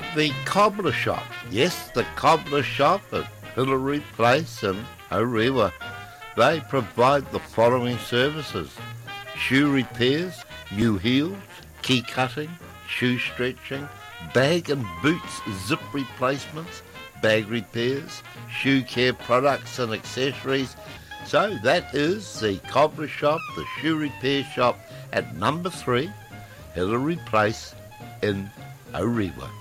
the Cobbler Shop. Yes, the Cobbler Shop at Hillary Place in Orewa. They provide the following services: shoe repairs, new heels, key cutting, shoe stretching, bag and boots zip replacements, bag repairs, shoe care products and accessories. So that is the Cobbler Shop, the shoe repair shop at number 3, Hillary Place in Orewa.